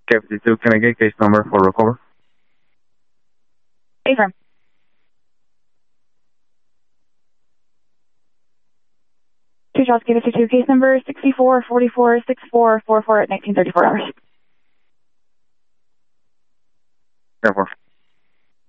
K52, can I get case number for recover? Affirm. Two Charles K52, case number 64446444 at 1934 hours. 10-4.